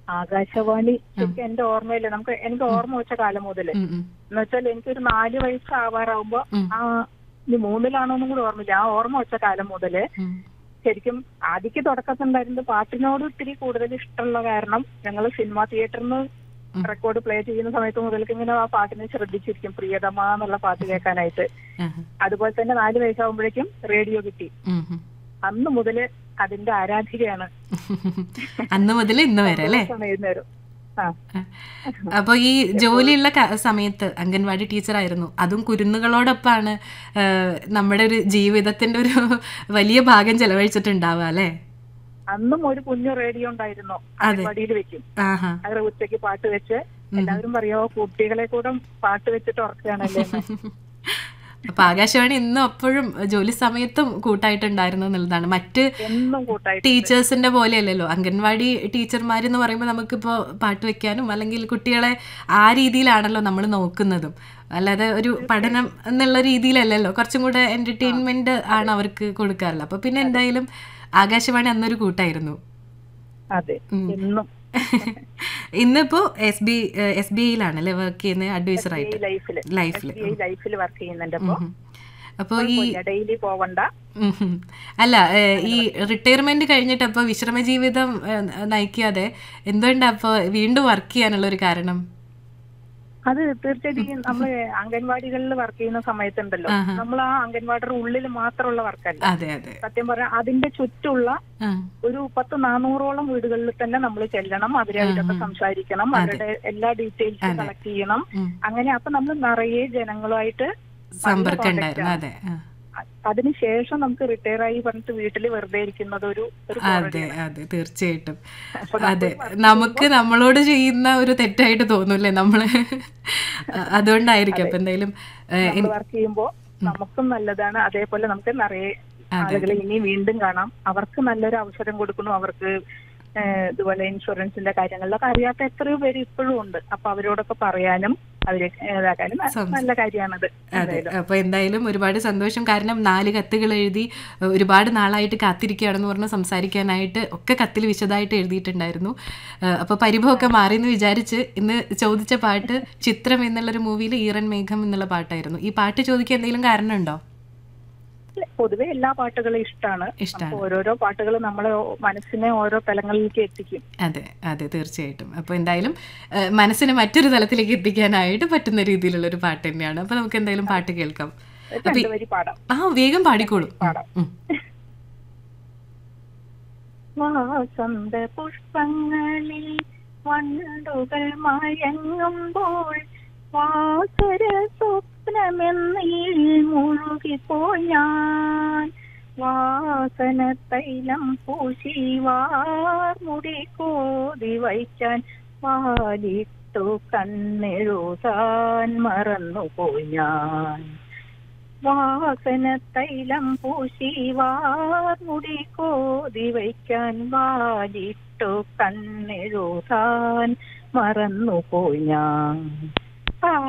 ആകാശവാണി ശരിക്കും എന്റെ ഓർമ്മയില്ല. എനിക്ക് ഓർമ്മ വെച്ച കാലം മുതല് എന്ന് വെച്ചാൽ എനിക്കൊരു 4 വയസ്സ് ആവാറാവുമ്പോ ആ ഇനി 3-ലാണോന്നും കൂടി ഓർമ്മയില്ല. ആ ഓർമ്മ വെച്ച കാലം മുതല് ശരിക്കും ആദ്യക്ക് തുടക്കത്തിലുണ്ടായിരുന്നത് പാട്ടിനോട് ഇത്തിരി കൂടുതൽ ഇഷ്ടമുള്ള കാരണം ഞങ്ങൾ സിനിമാ തിയേറ്ററിന് റെക്കോർഡ് പ്ലേ ചെയ്യുന്ന സമയത്ത് മുതൽക്ക് ഇങ്ങനെ ആ പാട്ടിനെ ശ്രദ്ധിച്ചിരിക്കും, പ്രിയതമ എന്നുള്ള പാട്ട് കേൾക്കാനായിട്ട്. അതുപോലെ തന്നെ 4 വയസ്സാകുമ്പോഴേക്കും റേഡിയോ കിട്ടി. അന്ന് മുതല് അതിന്റെ ആരാധികയാണ്. അന്ന് മുതൽ ഇന്ന് വരെ അല്ലേ? എഴുന്നേരം. അപ്പൊ ഈ ജോലിയുള്ള സമയത്ത് അംഗൻവാടി ടീച്ചറായിരുന്നു, അതും കുരുന്നുകളോടൊപ്പമാണ് നമ്മുടെ ഒരു ജീവിതത്തിന്റെ ഒരു വലിയ ഭാഗം ചെലവഴിച്ചിട്ടുണ്ടാവുക അല്ലേ? അന്നും ഒരു കുഞ്ഞു റേഡിയോ ഉണ്ടായിരുന്നു, അംഗൻവാടിയിൽ വെക്കും. അത് ഉച്ചയ്ക്ക് പാട്ട് വെച്ച് എല്ലാവരും പറയോ കുട്ടികളെ കൂടെ പാട്ട് വെച്ചിട്ട് ഉറക്കുകയാണല്ലേ. അപ്പൊ ആകാശവാണി ഇന്നും അപ്പോഴും ജോലി സമയത്തും കൂട്ടായിട്ടുണ്ടായിരുന്നു എന്നുള്ളതാണ്. മറ്റ് ടീച്ചേഴ്സിന്റെ പോലെയല്ലല്ലോ, അംഗൻവാടി ടീച്ചർമാരെന്ന് പറയുമ്പോൾ നമുക്കിപ്പോ പാട്ട് വെക്കാനും അല്ലെങ്കിൽ കുട്ടികളെ ആ രീതിയിലാണല്ലോ നമ്മൾ നോക്കുന്നതും, അല്ലാതെ ഒരു പഠനം എന്നുള്ള രീതിയിലല്ലല്ലോ. കുറച്ചും കൂടെ എന്റർടൈൻമെന്റ് ആണ് അവർക്ക് കൊടുക്കാറുള്ളത്. അപ്പൊ പിന്നെ എന്തായാലും ആകാശവാണി അന്നൊരു കൂട്ടായിരുന്നു. ഇന്നിപ്പോ SBIയിലാണല്ലേ വർക്ക് ചെയ്യുന്നത്, അഡ്വൈസർ ആയിട്ട് ലൈഫിൽ വർക്ക് ചെയ്യുന്നുണ്ട്. അപ്പൊ ഈ ഡെയിലി പോവണ്ട. അല്ല, ഈ റിട്ടയർമെന്റ് കഴിഞ്ഞിട്ട് അപ്പൊ വിശ്രമ ജീവിതം നയിക്കാതെ എന്തുകൊണ്ടാ അപ്പൊ വീണ്ടും വർക്ക് ചെയ്യാനുള്ള ഒരു കാരണം? അത് തീർച്ചയായിട്ടും നമ്മള് അംഗൻവാടികളിൽ വർക്ക് ചെയ്യുന്ന സമയത്തുണ്ടല്ലോ, നമ്മൾ ആ അംഗൻവാടിയുടെ ഉള്ളിൽ മാത്രമുള്ള വർക്കല്ല. സത്യം പറഞ്ഞാൽ അതിന്റെ ചുറ്റുള്ള ഒരു 100-400ഓളം വീടുകളിൽ തന്നെ നമ്മൾ ചെല്ലണം, അവരായിട്ടൊക്കെ സംസാരിക്കണം, അവരുടെ എല്ലാ ഡീറ്റെയിൽസും കളക്ട് ചെയ്യണം. അങ്ങനെ അപ്പൊ നമ്മൾ നിറയെ ജനങ്ങളുമായിട്ട് സമ്പർക്കം ഉണ്ടായിരുന്നു. അതെ, അതിനുശേഷം നമുക്ക് റിട്ടയർ ആയി പറഞ്ഞിട്ട് വീട്ടിൽ വെറുതെ ഇരിക്കുന്നത് അതെ തീർച്ചയായിട്ടും. അതെ, നമുക്ക് നമ്മളോട് ചെയ്യുന്ന ഒരു തെറ്റായിട്ട് തോന്നൂല്ലേ നമ്മള്, അതുകൊണ്ടായിരിക്കും. അപ്പൊ എന്തായാലും വർക്ക് ചെയ്യുമ്പോ നമുക്കും നല്ലതാണ്. അതേപോലെ നമുക്ക് നിറയെ ആളുകളെ ഇനി വീണ്ടും കാണാം, അവർക്ക് നല്ലൊരു അവസരം കൊടുക്കുന്നു. അവർക്ക് ഇതുപോലെ ഇൻഷുറൻസിന്റെ കാര്യങ്ങളിലൊക്കെ അറിയാത്ത എത്രയോ പേര് ഇപ്പോഴും ഉണ്ട്. അപ്പൊ അവരോടൊക്കെ പറയാനും അവരെ ഇതാക്കാനും നല്ല കാര്യമാണത്. അതെ, അപ്പൊ എന്തായാലും ഒരുപാട് സന്തോഷം. കാരണം 4 കത്തുകൾ എഴുതി ഒരുപാട് നാളായിട്ട് കാത്തിരിക്കുകയാണെന്ന് പറഞ്ഞ് സംസാരിക്കാനായിട്ട് ഒക്കെ കത്തിൽ വിശദമായിട്ട് എഴുതിയിട്ടുണ്ടായിരുന്നു. അപ്പൊ പരിഭവമൊക്കെ മാറിയെന്ന് വിചാരിച്ച് ഇന്ന് ചോദിച്ച പാട്ട് ചിത്രം എന്നുള്ളൊരു മൂവിയിൽ ഈറൻ മേഘം എന്നുള്ള പാട്ടായിരുന്നു. ഈ പാട്ട് ചോദിക്കാൻ എന്തെങ്കിലും കാരണമുണ്ടോ? പൊതുവെ എല്ലാ പാട്ടുകളും ഇഷ്ടമാണ്. ഓരോരോ പാട്ടുകൾ നമ്മളെ മനസ്സിനെ ഓരോ തലങ്ങളിലേക്ക് എത്തിക്കും. അതെ തീർച്ചയായിട്ടും. അപ്പൊ എന്തായാലും മനസ്സിനെ മറ്റൊരു തലത്തിലേക്ക് എത്തിക്കാനായിട്ട് പറ്റുന്ന രീതിയിലുള്ള ഒരു പാട്ട് തന്നെയാണ്. അപ്പൊ നമുക്ക് എന്തായാലും പാട്ട് കേൾക്കാം. വേഗം പാടിക്കോളൂ. വാസന്ത പുഷ്പങ്ങളിൽ വണ്ടുകൾ മയങ്ങുമ്പോൾ വാസര സ്വപ്നമെന്നീൽ മുഴുകിപ്പോയി ഞാൻ. വാസന തൈലം പൂശി വാർമുടി കോതി വയ്ക്കാൻ വാലിട്ടു കണ്ണെഴുതാൻ മറന്നുപോയി ഞാൻ. വാസന തൈലം പൂശി വാർമുടി കോതി വയ്ക്കാൻ വാലിട്ടു കണ്ണെഴുതാൻ മറന്നുപോയി ഞാൻ.